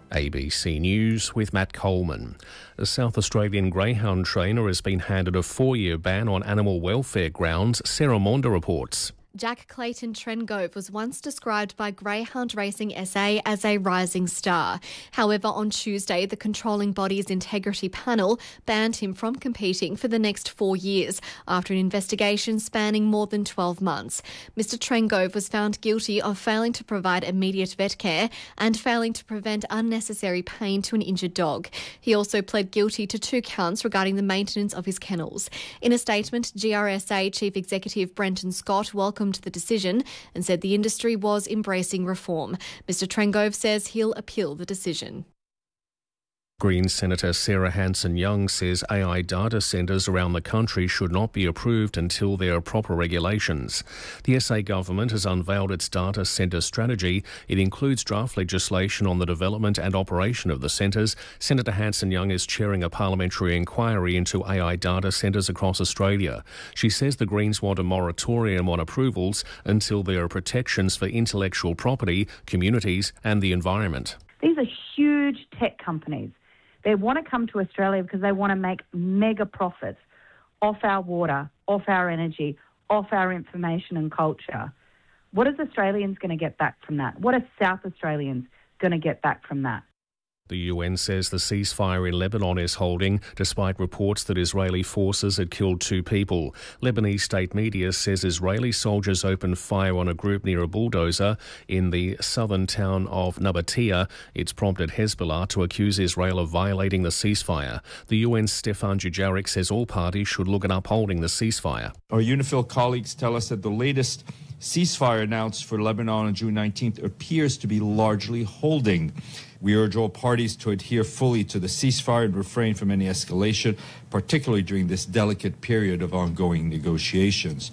ABC News with Matt Coleman. A South Australian greyhound trainer has been handed a 4-year ban on animal welfare grounds, Sarah Monda reports. Jack Clayton Trengove was once described by Greyhound Racing SA as a rising star. However, on Tuesday, the controlling body's integrity panel banned him from competing for the next 4 years after an investigation spanning more than 12 months. Mr Trengove was found guilty of failing to provide immediate vet care and failing to prevent unnecessary pain to an injured dog. He also pled guilty to 2 counts regarding the maintenance of his kennels. In a statement, GRSA Chief Executive Brenton Scott welcomed the decision and said the industry was embracing reform. Mr Trengove says he'll appeal the decision. Greens Senator Sarah Hanson-Young says AI data centres around the country should not be approved until there are proper regulations. The SA government has unveiled its data centre strategy. It includes draft legislation on the development and operation of the centres. Senator Hanson-Young is chairing a parliamentary inquiry into AI data centres across Australia. She says the Greens want a moratorium on approvals until there are protections for intellectual property, communities and the environment. These are huge tech companies. They want to come to Australia because they want to make mega profits off our water, off our energy, off our information and culture. What is Australians going to get back from that? What are South Australians going to get back from that? The UN says the ceasefire in Lebanon is holding, despite reports that Israeli forces had killed 2 people. Lebanese state media says Israeli soldiers opened fire on a group near a bulldozer in the southern town of Nabatea. It's prompted Hezbollah to accuse Israel of violating the ceasefire. The UN's Stefan Dujarric says all parties should look at upholding the ceasefire. Our UNIFIL colleagues tell us that the latest ceasefire announced for Lebanon on June 19th appears to be largely holding. We urge all parties to adhere fully to the ceasefire and refrain from any escalation, particularly during this delicate period of ongoing negotiations.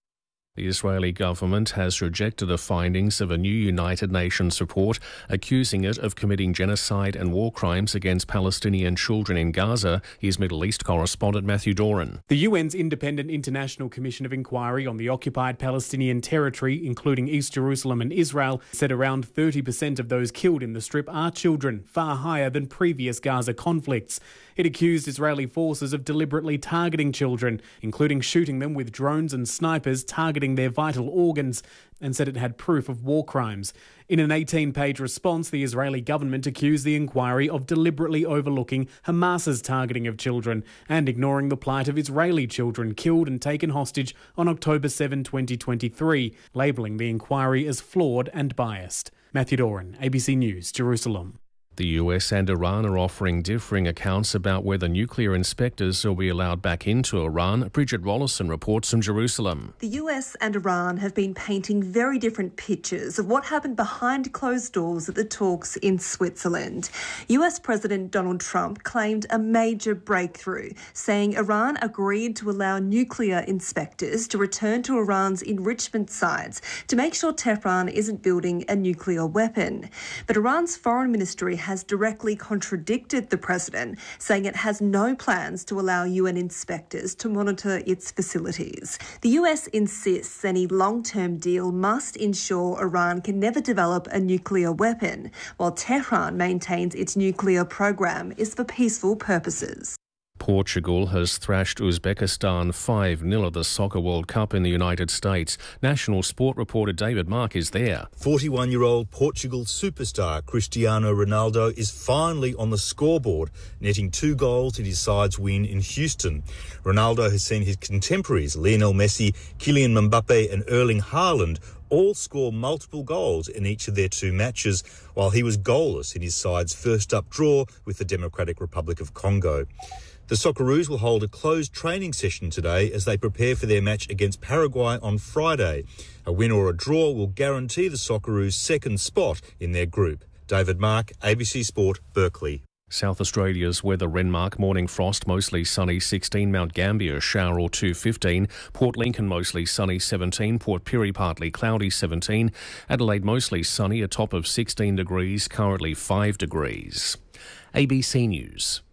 The Israeli government has rejected the findings of a new United Nations report accusing it of committing genocide and war crimes against Palestinian children in Gaza. Here's Middle East correspondent Matthew Doran. The UN's Independent International Commission of Inquiry on the occupied Palestinian territory, including East Jerusalem and Israel, said around 30% of those killed in the Strip are children, far higher than previous Gaza conflicts. It accused Israeli forces of deliberately targeting children, including shooting them with drones and snipers targeting their vital organs, and said it had proof of war crimes. In an 18-page response, the Israeli government accused the inquiry of deliberately overlooking Hamas's targeting of children and ignoring the plight of Israeli children killed and taken hostage on October 7, 2023, labelling the inquiry as flawed and biased. Matthew Doran, ABC News, Jerusalem. The US and Iran are offering differing accounts about whether nuclear inspectors will be allowed back into Iran. Bridget Rollison reports from Jerusalem. The US and Iran have been painting very different pictures of what happened behind closed doors at the talks in Switzerland. US President Donald Trump claimed a major breakthrough, saying Iran agreed to allow nuclear inspectors to return to Iran's enrichment sites to make sure Tehran isn't building a nuclear weapon. But Iran's foreign ministry has directly contradicted the president, saying it has no plans to allow UN inspectors to monitor its facilities. The US insists any long-term deal must ensure Iran can never develop a nuclear weapon, while Tehran maintains its nuclear program is for peaceful purposes. Portugal has thrashed Uzbekistan 5-0 at the Soccer World Cup in the United States. National sport reporter David Mark is there. 41-year-old Portugal superstar Cristiano Ronaldo is finally on the scoreboard, netting 2 goals in his side's win in Houston. Ronaldo has seen his contemporaries Lionel Messi, Kylian Mbappe and Erling Haaland all score multiple goals in each of their 2 matches, while he was goalless in his side's first-up draw with the Democratic Republic of Congo. The Socceroos will hold a closed training session today as they prepare for their match against Paraguay on Friday. A win or a draw will guarantee the Socceroos' second spot in their group. David Mark, ABC Sport, Berkeley. South Australia's weather: Renmark, morning frost, mostly sunny 16. Mount Gambier, shower or 2 15. Port Lincoln, mostly sunny 17. Port Pirie, partly cloudy 17. Adelaide, mostly sunny, a top of 16 degrees, currently 5 degrees. ABC News.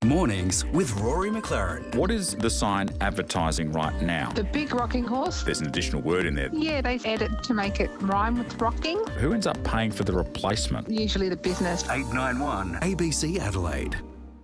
Mornings with Rory McLaren. What is the sign advertising right now? The big rocking horse. There's an additional word in there. Yeah, they add it to make it rhyme with rocking. Who ends up paying for the replacement? Usually the business. 891 ABC Adelaide.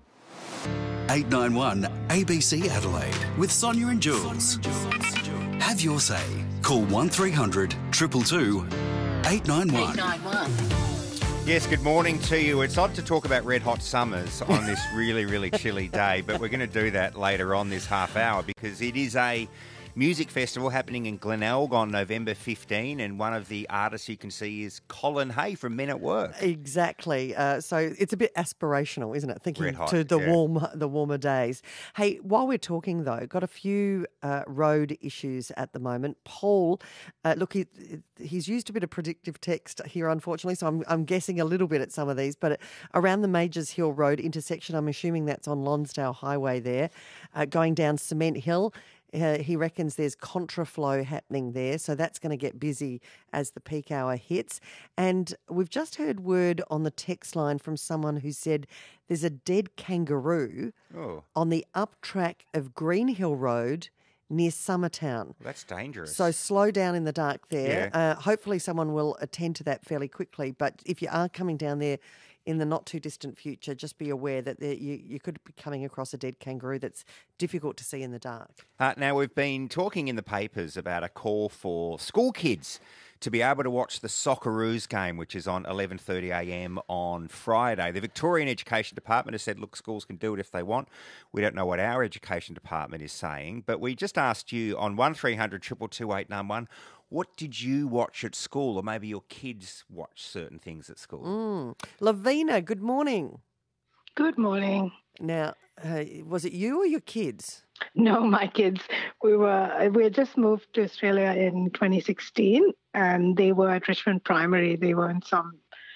891 ABC Adelaide with Sonia and Jules. Have your say. Call 1300 222 891. Yes, good morning to you. It's odd to talk about red hot summers on this really, really chilly day, but we're going to do that later on this half hour because it is a music festival happening in Glenelg on November 15, and one of the artists you can see is Colin Hay from Men at Work. Exactly. So it's a bit aspirational, isn't it? Thinking hot, to the warmer days. Hey, while we're talking though, got a few road issues at the moment. Paul, look, he's used a bit of predictive text here, unfortunately, so I'm guessing a little bit at some of these. But around the Majors Hill Road intersection, I'm assuming that's on Lonsdale Highway there, going down Cement Hill. He reckons there's contraflow happening there, so that's going to get busy as the peak hour hits. And we've just heard word on the text line from someone who said there's a dead kangaroo on the up track of Greenhill Road near Summertown. That's dangerous. So slow down in the dark there. Yeah. Hopefully someone will attend to that fairly quickly. But if you are coming down there in the not too distant future, just be aware that you could be coming across a dead kangaroo that's difficult to see in the dark. Now, we've been talking in the papers about a call for school kids to be able to watch the Socceroos game, which is on 11:30am on Friday. The Victorian Education Department has said, look, schools can do it if they want. We don't know what our Education Department is saying, but we just asked you on 1300 222 891, what did you watch at school, or maybe your kids watch certain things at school? Lavina, good morning. Good morning. Now, was it you or your kids? No, my kids. We had just moved to Australia in 2016, and they were at Richmond Primary. They were in some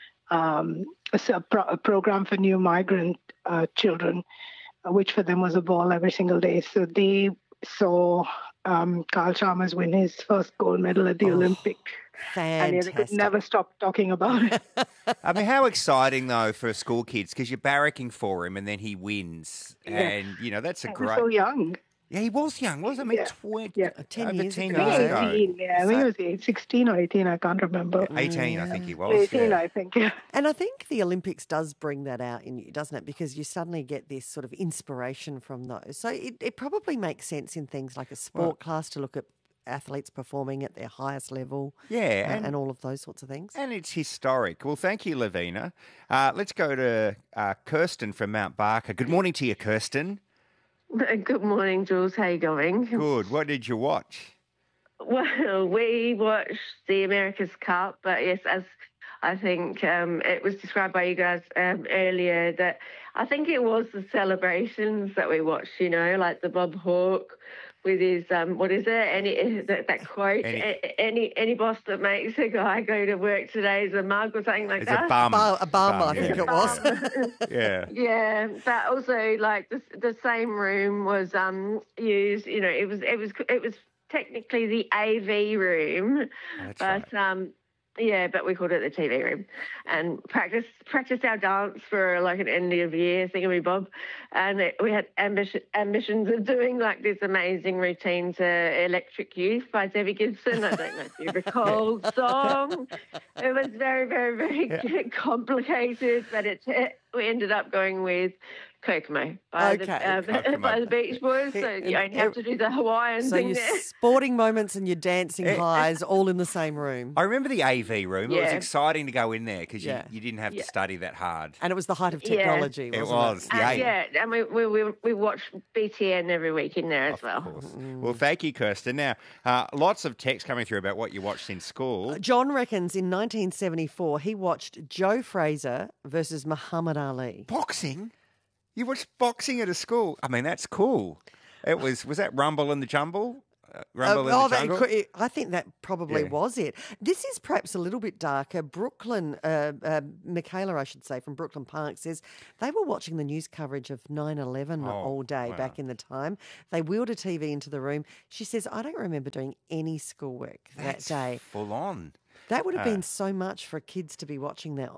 a program for new migrant children, which for them was a ball every single day. So they saw Carl Chalmers win his first gold medal at the Olympic. Fantastic. And they could never stop talking about it. I mean, how exciting, though, for school kids, because you're barracking for him and then he wins. Yeah. And, you know, that's a great... He was so young. Yeah, he was young, wasn't he? 10 years ago. 18, yeah. I think it was 16 or 18, I can't remember. 18, I think he was. 18, I think, yeah. And I think the Olympics does bring that out in you, doesn't it? Because you suddenly get this sort of inspiration from those. So it probably makes sense in things like a sport class to look at athletes performing at their highest level. Yeah. And all of those sorts of things. And it's historic. Well, thank you, Lavina. Let's go to Kirsten from Mount Barker. Good morning to you, Kirsten. Good morning, Jules. How you going? Good. What did you watch? Well, we watched the America's Cup, but yes, as I think it was described by you guys earlier, that I think it was the celebrations that we watched, you know, like the Bob Hawke with his, what is it? That quote, any boss that makes a guy go to work today is a mug or something like that. A bum. A bum, I think it was. Yeah. Yeah, but also like the same room was used. You know, it was technically the AV room, That's right. Yeah, but we called it the TV room, and practiced our dance for like an end of year thingamabob, and we had ambitions of doing like this amazing routine to Electric Youth by Debbie Gibson. I don't know if you recall the song. It was very, very, very complicated, but we ended up going with Kokomo by the Beach Boys, so you only have to do the Hawaiian thing there. So your sporting moments and your dancing highs all in the same room. I remember the AV room. Yeah. It was exciting to go in there because you didn't have to study that hard. And it was the height of technology, wasn't it? It was. And we watched BTN every week in there as well. Of course. Well, thank you, Kirsten. Now, lots of text coming through about what you watched in school. John reckons in 1974 he watched Joe Frazier versus Muhammad Ali. Boxing? You watched boxing at a school? I mean, that's cool. It was that Rumble in the Jumble? Rumble in the Jungle? I think that probably was it. This is perhaps a little bit darker. Brooklyn, Michaela, I should say, from Brooklyn Park says they were watching the news coverage of 9/11 all day back in the time. They wheeled a TV into the room. She says, I don't remember doing any schoolwork that day. Full on. That would have been so much for kids to be watching that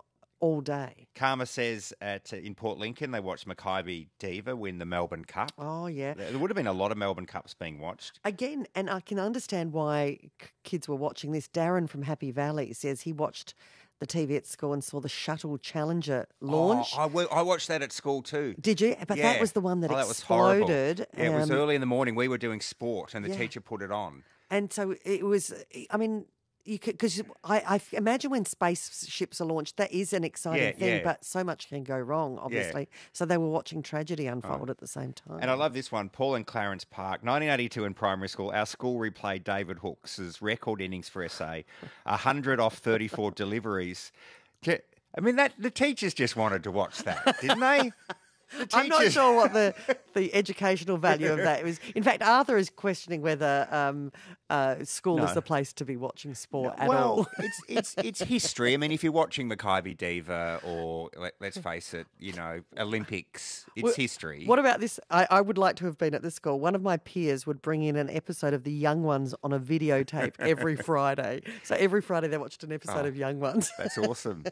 all day. Karma says in Port Lincoln they watched Maccabi Diva win the Melbourne Cup. Oh, yeah. There would have been a lot of Melbourne Cups being watched. Again, and I can understand why kids were watching this. Darren from Happy Valley says he watched the TV at school and saw the Shuttle Challenger launch. Oh, I watched that at school too. Did you? But that was the one that was horrible. exploded. Yeah, it was early in the morning. We were doing sport and the teacher put it on. And so it was, I mean, because I imagine when spaceships are launched, that is an exciting thing, but so much can go wrong, obviously. Yeah. So they were watching tragedy unfold at the same time. And I love this one. Paul in Clarence Park, 1982 in primary school, our school replayed David Hooks' record innings for SA, 100 off 34 deliveries. I mean, the teachers just wanted to watch that, didn't they? I'm not sure what the educational value of that was. In fact, Arthur is questioning whether school is the place to be watching sport at all. It's history. I mean, if you're watching Maccabi Diva or, let's face it, Olympics, it's history. What about this? I would like to have been at this school. One of my peers would bring in an episode of The Young Ones on a videotape every Friday. So every Friday they watched an episode of Young Ones. That's awesome.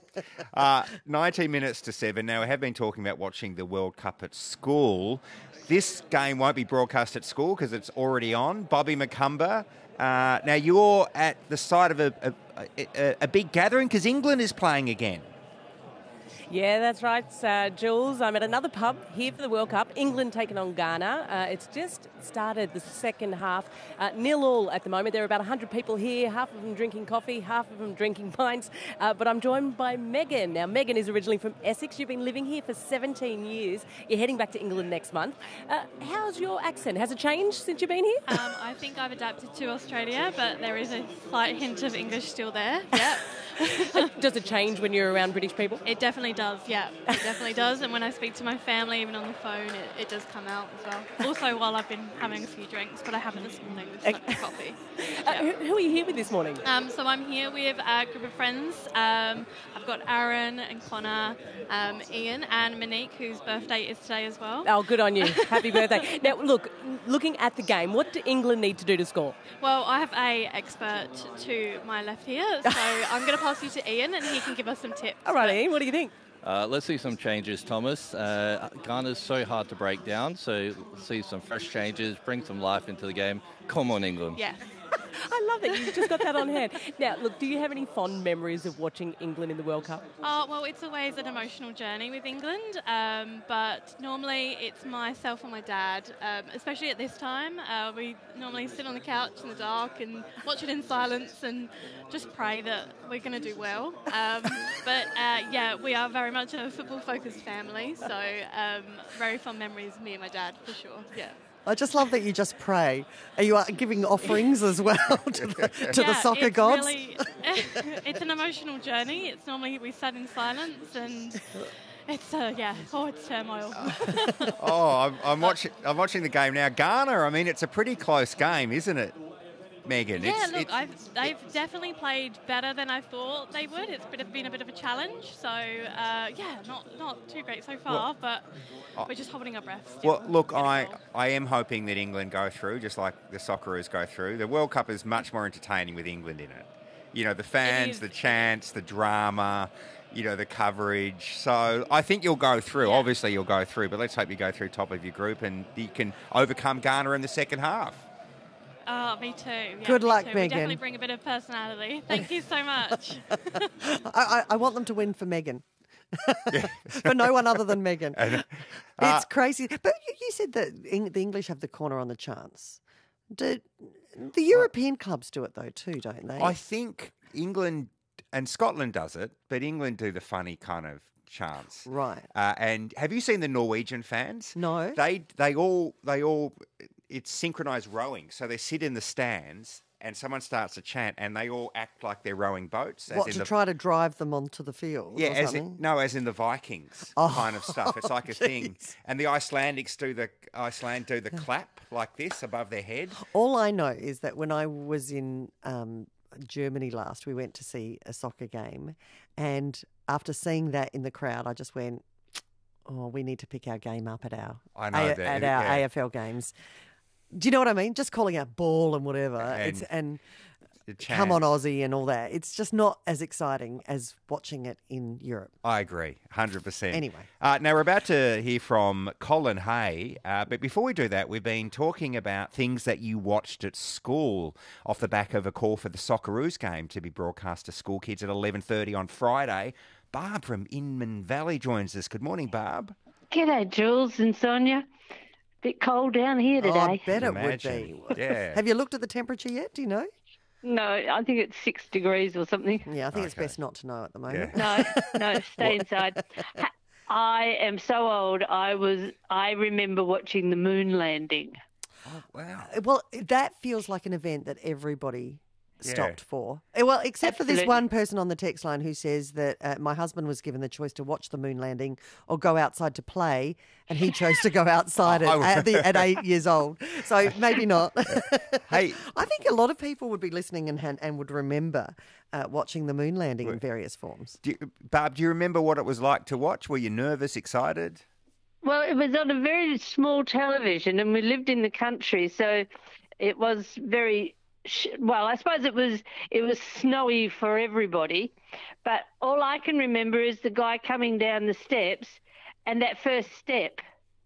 19 minutes to 7. Now, we have been talking about watching the World Cup at school. This game won't be broadcast at school because it's already on. Bobby McCumber, now you're at the site of a big gathering because England is playing again. Yeah, that's right, Jules. I'm at another pub here for the World Cup. England taking on Ghana. It's just started the second half. 0-0 at the moment. There are about 100 people here, half of them drinking coffee, half of them drinking pints. But I'm joined by Megan. Now, Megan is originally from Essex. You've been living here for 17 years. You're heading back to England next month. How's your accent? Has it changed since you've been here? I think I've adapted to Australia, but there is a slight hint of English still there. Yeah. Does it change when you're around British people? It definitely does, yeah. It definitely does. And when I speak to my family, even on the phone, it does come out as well. Also while I've been having a few drinks, but I haven't this morning with some coffee. Yeah. Who are you here with this morning? So I'm here with a group of friends. I've got Aaron and Connor, Ian and Monique, whose birthday is today as well. Oh, good on you. Happy birthday. Now, looking at the game, what do England need to do to score? Well, I have a expert to my left here, so I'm going to pass you to Ian and he can give us some tips. All right, Ian, what do you think? Let's see some changes, Thomas. Ghana's so hard to break down, so let's see some fresh changes, bring some life into the game. Come on, England. Yeah. I love that you've just got that on hand. Now, look, do you have any fond memories of watching England in the World Cup? Well, it's always an emotional journey with England, but normally it's myself and my dad, especially at this time. We normally sit on the couch in the dark and watch it in silence and just pray that we're going to do well. Yeah, we are very much a football-focused family, so very fond memories of me and my dad, for sure, yeah. I just love that you just pray. Are you giving offerings as well to the soccer gods? Really, it's an emotional journey. It's normally we sat in silence and it's it's turmoil. I'm watching the game now. Ghana, I mean, it's a pretty close game, isn't it, Megan? Yeah, they've definitely played better than I thought they would. It's been a bit of a challenge. So, not too great so far, but we're just holding our breath. Well, look, I am hoping that England go through, just like the Socceroos go through. The World Cup is much more entertaining with England in it. You know, the fans, the chants, the drama, the coverage. So I think you'll go through. Yeah. Obviously, you'll go through, but let's hope you go through top of your group and you can overcome Ghana in the second half. Oh, me too. Yeah, Good luck, too. Megan. We definitely bring a bit of personality. Thank you so much. I want them to win for Megan. For no one other than Megan. It's crazy. But you said that the English have the corner on the chance. The European clubs do it though too, don't they? I think England and Scotland does it, but England do the funny kind of chance. Right. And have you seen the Norwegian fans? No. They all it's synchronised rowing. So they sit in the stands and someone starts a chant and they all act like they're rowing boats. Try to drive them onto the field? Yeah, as in the Vikings kind of stuff. It's like a thing. And the Icelandics do the clap like this above their head. All I know is that when I was in Germany last, we went to see a soccer game, and after seeing that in the crowd, I just went, "Oh, we need to pick our game up at our AFL games." Do you know what I mean? Just calling out ball and whatever. Come on Aussie and all that. It's just not as exciting as watching it in Europe. I agree, 100%. Anyway. Now we're about to hear from Colin Hay, but before we do that, we've been talking about things that you watched at school off the back of a call for the Socceroos game to be broadcast to school kids at 11:30 on Friday. Barb from Inman Valley joins us. Good morning, Barb. G'day, Jules and Sonia. Bit cold down here today. I bet it would be. Yeah. Have you looked at the temperature yet? Do you know? No, I think it's 6 degrees or something. Yeah, I think it's best not to know at the moment. No, stay inside. I am so old. I remember watching the moon landing. Oh, wow. Well, that feels like an event that everybody stopped for. Well, except for this one person on the text line who says that my husband was given the choice to watch the moon landing or go outside to play, and he chose to go outside at 8 years old. So maybe not. Hey, I think a lot of people would be listening and would remember watching the moon landing in various forms. Barb, do you remember what it was like to watch? Were you nervous, excited? Well, it was on a very small television, and we lived in the country, so it was very... Well, I suppose it was snowy for everybody, but all I can remember is the guy coming down the steps and that first step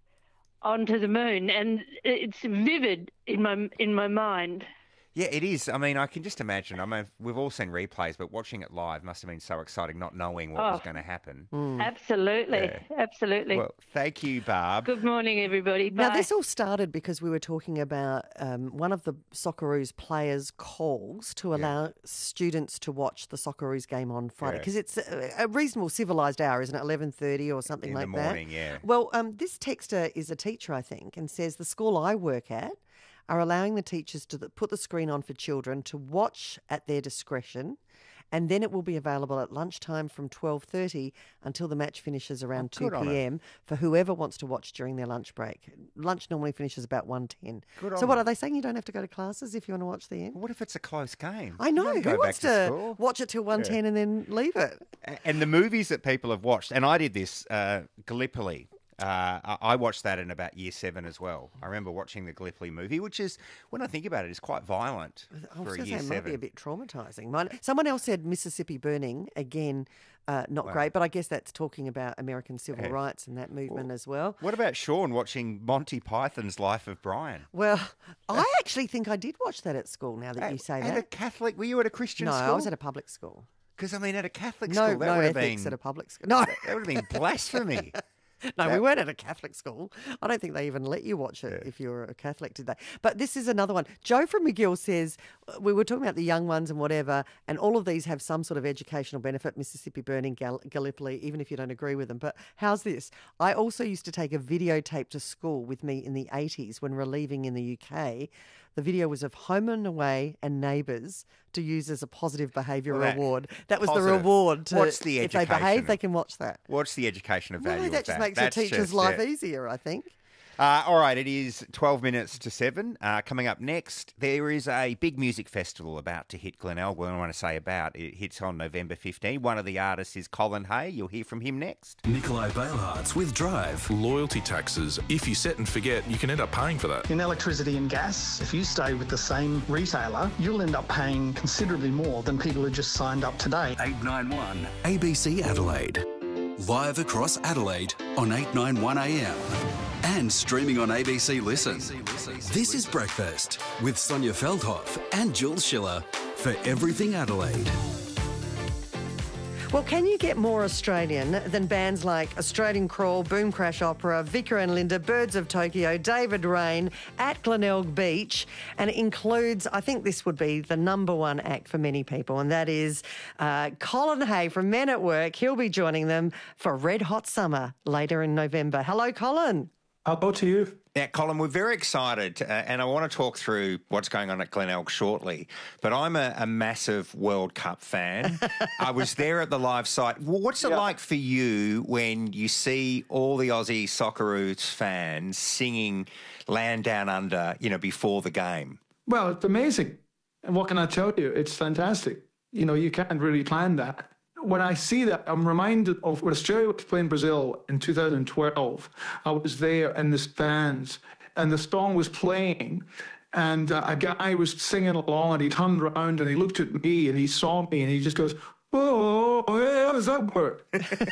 onto the moon, and it's vivid in my mind. Yeah, it is. I mean, I can just imagine. I mean, we've all seen replays, but watching it live must have been so exciting, not knowing what was going to happen. Absolutely, absolutely. Well, thank you, Barb. Good morning, everybody. Bye. Now, this all started because we were talking about one of the Socceroos players' calls to allow students to watch the Socceroos game on Friday, because it's a reasonable civilised hour, isn't it, 11:30 or something like that? In the morning, yeah. Well, this texter is a teacher, I think, and says the school I work at are allowing the teachers to put the screen on for children to watch at their discretion, and then it will be available at lunchtime from 12:30 until the match finishes around 2 p.m. for whoever wants to watch during their lunch break. Lunch normally finishes about 1:10. So what, are they saying you don't have to go to classes if you want to watch the end? What if it's a close game? I know. Who wants to watch it till 1:10 and then leave it? And the movies that people have watched, and I did this, Gallipoli. I watched that in about year 7 as well. I remember watching the Gallipoli movie, which is, when I think about it, is quite violent for a year 7. It might be a bit traumatising. Someone else said Mississippi Burning, again, not great, but I guess that's talking about American civil rights and that movement as well. What about Sean watching Monty Python's Life of Brian? Well, I actually think I did watch that at school, now that you say that. At a Catholic, were you at a Christian school? No, I was at a public school. Because, I mean, at a Catholic school, that no would have ethics been... at a public school. No. That would have been blasphemy. No, we weren't at a Catholic school. I don't think they even let you watch it if you were a Catholic, did they? But this is another one. Joe from McGill says, we were talking about the young ones and whatever, and all of these have some sort of educational benefit, Mississippi Burning, Gallipoli, even if you don't agree with them. But how's this? I also used to take a videotape to school with me in the 80s when relieving in the UK. The video was of Home and Away and Neighbours to use as a positive behaviour reward. That was the reward. What's the education? If they behave, they can watch that. What's the education of value of that? That just makes a teacher's life easier, I think. All right, it is 12 minutes to 7. Coming up next, there is a big music festival about to hit Glenelg. Well, I want to say about. It hits on November 15. One of the artists is Colin Hay. You'll hear from him next. Nikolai Bailhartz with Drive. Loyalty taxes. If you set and forget, you can end up paying for that. In electricity and gas, if you stay with the same retailer, you'll end up paying considerably more than people who just signed up today. 891 ABC Adelaide. Live across Adelaide on 891 AM. And streaming on ABC Listen. This is Breakfast with Sonia Feldhoff and Jules Schiller for Everything Adelaide. Well, can you get more Australian than bands like Australian Crawl, Boom Crash Opera, Vicar and Linda, Birds of Tokyo, David Rain at Glenelg Beach? And it includes, I think this would be the number one act for many people, and that is Colin Hay from Men at Work. He'll be joining them for Red Hot Summer later in November. Hello, Colin. I'll go to you. Now, Colin, we're very excited, and I want to talk through what's going on at Glenelg shortly, but I'm a massive World Cup fan. I was there at the live site. What's it like for you when you see all the Aussie Socceroos fans singing Land Down Under, before the game? Well, it's amazing. And what can I tell you? It's fantastic. You can't really plan that. When I see that, I'm reminded of when Australia was playing Brazil in 2012. I was there in the stands, and the song was playing, And a guy was singing along, and he turned around and he looked at me and he saw me and he just goes, "Oh, how does that work?"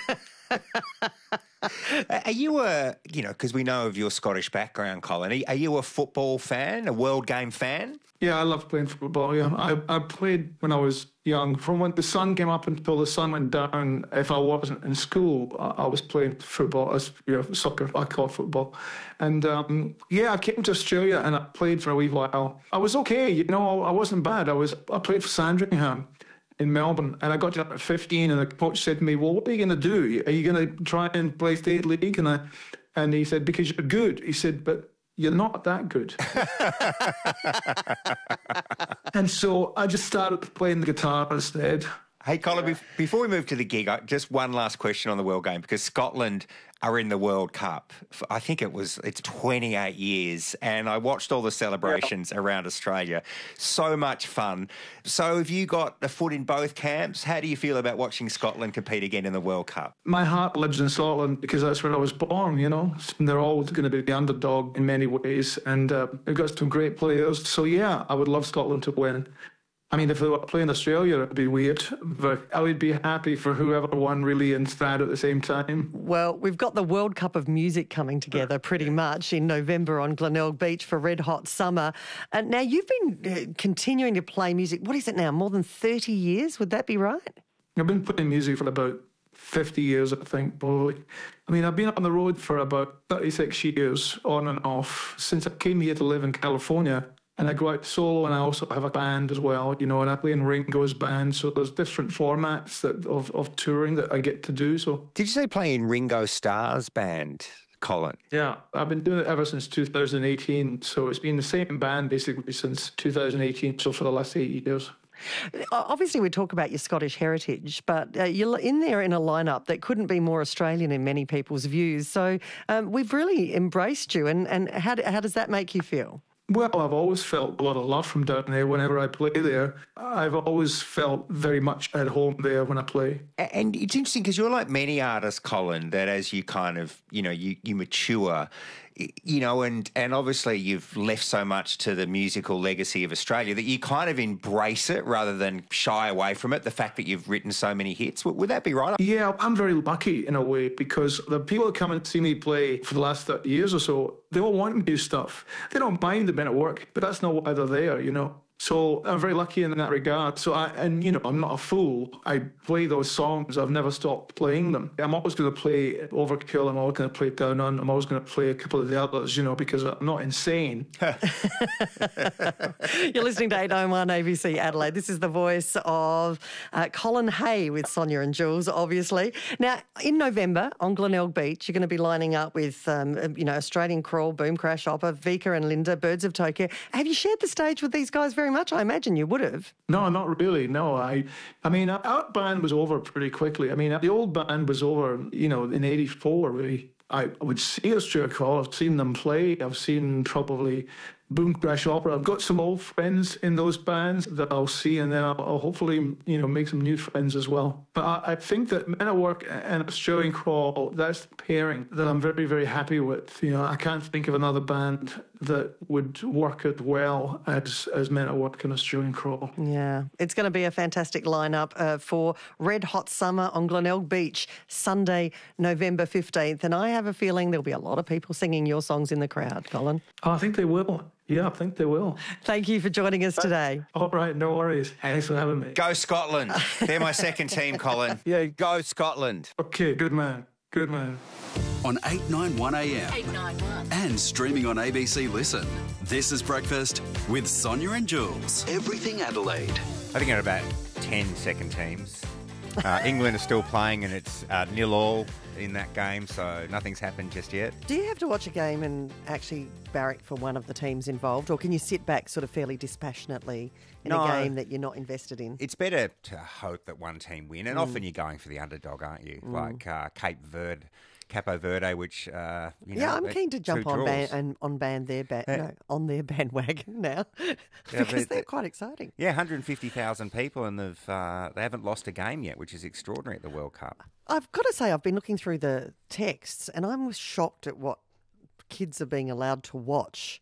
Are you because we know of your Scottish background, Colin, are you a football fan, a World Game fan? Yeah, I love playing football, yeah. I played when I was young. From when the sun came up until the sun went down, if I wasn't in school, I was playing football, soccer, I call it football. And, I came to Australia and I played for a wee while. I was okay, I wasn't bad. I played for Sandringham in Melbourne, and I got up at 15, and the coach said to me, "Well, what are you going to do? Are you going to try and play state league?" And he said, "Because you're good." He said, "But you're not that good." And so I just started playing the guitar instead. Hey, Colin, before we move to the gig, just one last question on the World Game, because Scotland are in the World Cup. I think it's 28 years, and I watched all the celebrations around Australia. So much fun. So have you got a foot in both camps? How do you feel about watching Scotland compete again in the World Cup? My heart lives in Scotland because that's where I was born, And they're always going to be the underdog in many ways, and they've got some great players. So, yeah, I would love Scotland to win. I mean, if they were playing Australia, it'd be weird, but I would be happy for whoever won really and sad at the same time. Well, we've got the World Cup of Music coming together pretty much in November on Glenelg Beach for Red Hot Summer. And now you've been continuing to play music. What is it now, more than 30 years? Would that be right? I've been playing music for about 50 years, I think, probably. I mean, I've been on the road for about 36 years, on and off, since I came here to live in California. And I go out solo, and I also have a band as well, and I play in Ringo's band. So there's different formats of touring that I get to do. So, did you say play in Ringo Starr's band, Colin? Yeah, I've been doing it ever since 2018. So it's been the same band basically since 2018. So for the last 8 years. Obviously, we talk about your Scottish heritage, but you're in there in a lineup that couldn't be more Australian in many people's views. So we've really embraced you. And how does that make you feel? Well, I've always felt a lot of love from down there whenever I play there. I've always felt very much at home there when I play. And it's interesting because you're like many artists, Colin, that as you kind of, you mature, and obviously you've left so much to the musical legacy of Australia that you kind of embrace it rather than shy away from it, the fact that you've written so many hits. Would that be right? Yeah, I'm very lucky in a way because the people that come and see me play for the last 30 years or so, they all want to do stuff. They don't mind the bit of work, but that's not why they're there, So I'm very lucky in that regard. So I'm not a fool. I play those songs. I've never stopped playing them. I'm always going to play Overkill. I'm always going to play Down Under. I'm always going to play a couple of the others, because I'm not insane. You're listening to 891 ABC Adelaide. This is the voice of Colin Hay with Sonia and Jules, obviously. Now, in November on Glenelg Beach, you're going to be lining up with, Australian Crawl, Boom Crash Opera, Vika and Linda, Birds of Tokyo. Have you shared the stage with these guys very much? I imagine you would have. No, not really. No, I mean, our band was over pretty quickly. I mean, the old band was over, in 84, really. I would see Australia Crawl. I've seen them play. I've seen probably Boom Crash Opera. I've got some old friends in those bands that I'll see, and then I'll hopefully, make some new friends as well. But I think that Men at Work and Australian Crawl, that's the pairing that I'm very, very happy with. I can't think of another band that would work as well as Men at Work and Australian Crawl. Yeah, it's going to be a fantastic lineup for Red Hot Summer on Glenelg Beach, Sunday, November 15th. And I have a feeling there'll be a lot of people singing your songs in the crowd, Colin. Oh, I think they will. Yeah, I think they will. Thank you for joining us today. All right, no worries. Thanks for having me. Go Scotland. They're my second team, Colin. Yeah, go Scotland. Okay, good man. Good man. On 891 AM. 891. And streaming on ABC Listen. This is Breakfast with Sonia and Jules. Everything Adelaide. I think there are about 10 second teams. England is still playing and it's 0-0 in that game, so nothing's happened just yet. Do you have to watch a game and actually barrack for one of the teams involved, or can you sit back sort of fairly dispassionately in a game that you're not invested in? It's better to hope that one team win, and often you're going for the underdog, aren't you? Like Capo Verde, which I'm keen to jump on their bandwagon now because they're quite exciting. Yeah, 150,000 people, and they haven't lost a game yet, which is extraordinary at the World Cup. I've got to say, I've been looking through the texts, and I'm shocked at what kids are being allowed to watch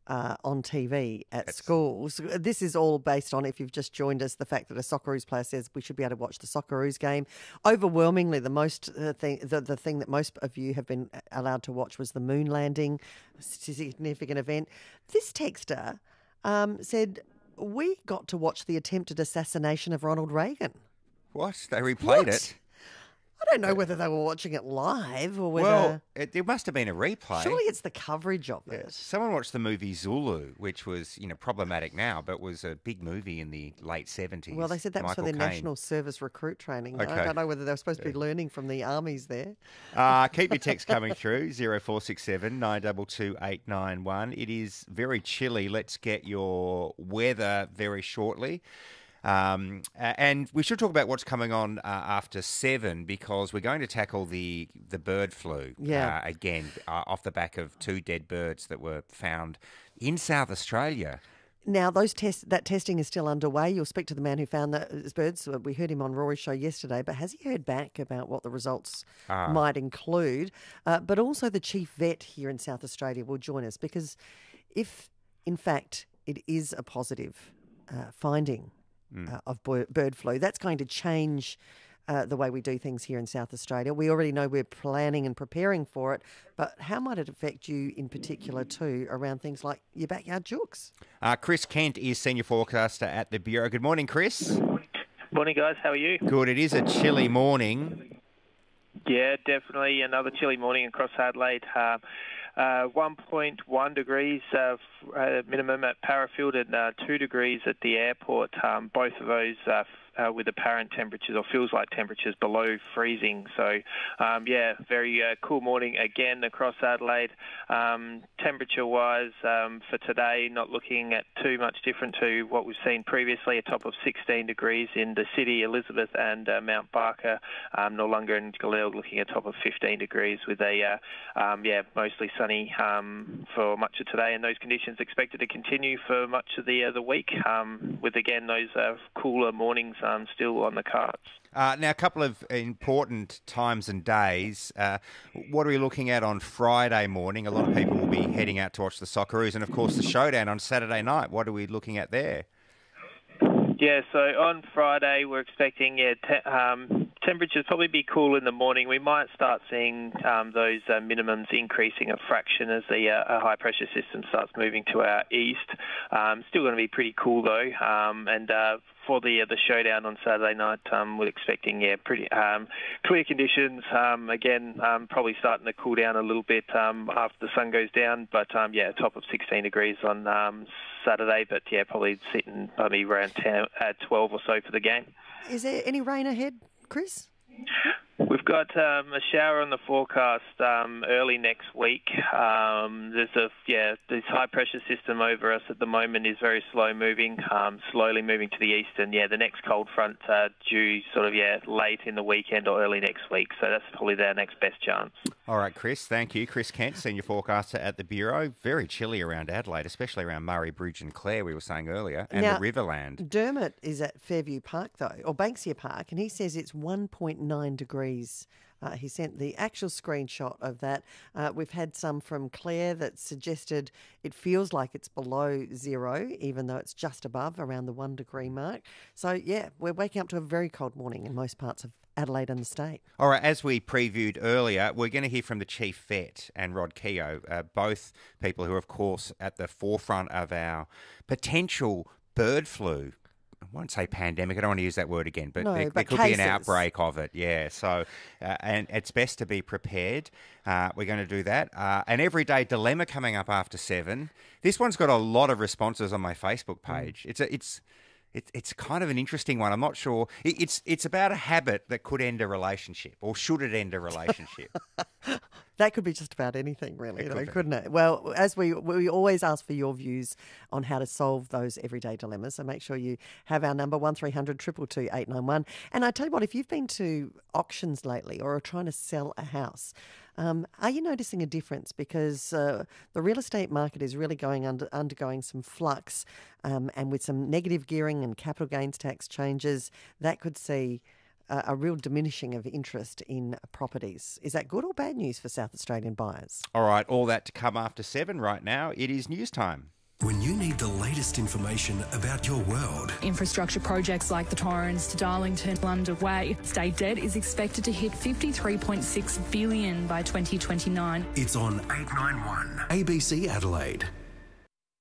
on TV at schools. This is all based on, if you've just joined us, the fact that a Socceroos player says we should be able to watch the Socceroos game. Overwhelmingly, the thing that most of you have been allowed to watch was the moon landing, a significant event. This texter said, we got to watch the attempted assassination of Ronald Reagan. What? They replayed it? I don't know whether they were watching it live or whether... Well, it must have been a replay. Surely it's the coverage of it. Someone watched the movie Zulu, which was, problematic now, but was a big movie in the late 70s. Well, they said that was for their National Service Recruit Training. Okay. I don't know whether they were supposed to be learning from the armies there. Keep your text coming through, 0467 922 891. It is very chilly. Let's get your weather very shortly. And we should talk about what's coming on after 7, because we're going to tackle the bird flu again off the back of 2 dead birds that were found in South Australia. Now, that testing is still underway. You'll speak to the man who found those birds. We heard him on Rory's show yesterday, but has he heard back about what the results might include? But also the chief vet here in South Australia will join us, because if, in fact, it is a positive finding of bird flu, that's going to change the way we do things here in South Australia. We already know we're planning and preparing for it, but how might it affect you in particular too around things like your backyard jooks? Chris Kent is Senior Forecaster at the Bureau. Good morning, Chris. Morning, guys. How are you? Good. It is a chilly morning. Yeah, definitely another chilly morning across Adelaide. 1.1 degrees minimum at Parafield and 2 degrees at the airport. Both of those with apparent temperatures, or feels like temperatures, below freezing. So, very cool morning again across Adelaide. Temperature-wise, for today, not looking at too much different to what we've seen previously, a top of 16 degrees in the city, Elizabeth and Mount Barker. Noarlunga and Galil looking at a top of 15 degrees with a, mostly sunny for much of today, and those conditions expected to continue for much of the week, with, again, those cooler mornings still on the cards. Now, a couple of important times and days. What are we looking at on Friday morning? A lot of people will be heading out to watch the Socceroos, and of course the showdown on Saturday night. What are we looking at there? Yeah, so on Friday we're expecting temperatures probably be cool in the morning. We might start seeing those minimums increasing a fraction as the high pressure system starts moving to our east. Still going to be pretty cool though, and for the showdown on Saturday night, we're expecting pretty clear conditions. Again, probably starting to cool down a little bit after the sun goes down, but a top of 16 degrees on Saturday, but probably sitting maybe around 12 or so for the game. Is there any rain ahead, Chris? We've got a shower on the forecast early next week. This high pressure system over us at the moment is very slow moving, slowly moving to the east, and the next cold front due sort of late in the weekend or early next week. So that's probably their next best chance. All right, Chris, thank you. Chris Kent, Senior Forecaster at the Bureau. Very chilly around Adelaide, especially around Murray Bridge and Clare, we were saying earlier, and now, the Riverland. Dermot is at Fairview Park though, or Banksia Park, and he says it's 1.9 degrees. He sent the actual screenshot of that. We've had some from Claire that suggested it feels like it's below 0, even though it's just above, around the 1 degree mark. So, we're waking up to a very cold morning in most parts of Adelaide and the state. All right, as we previewed earlier, we're going to hear from the Chief Vet and Rod Keogh, both people who are, of course, at the forefront of our potential bird flu. I won't say pandemic, I don't want to use that word again, but there could be an outbreak of it, So, and it's best to be prepared. We're going to do that. An everyday dilemma coming up after 7. This one's got a lot of responses on my Facebook page. It's kind of an interesting one. I'm not sure. It's about a habit that could end a relationship, or should it end a relationship? That could be just about anything, really, though, couldn't it? Well, as we always ask for your views on how to solve those everyday dilemmas, so make sure you have our number, 1300 222 891. And I tell you what, if you've been to auctions lately or are trying to sell a house, are you noticing a difference? Because the real estate market is really undergoing some flux, and with some negative gearing and capital gains tax changes, that could see a real diminishing of interest in properties. Is that good or bad news for South Australian buyers? All right, all that to come after 7 right now. It is news time. When you need the latest information about your world. Infrastructure projects like the Torrens to Darlington are underway. State debt is expected to hit $53.6 billion by 2029. It's on 891 ABC Adelaide.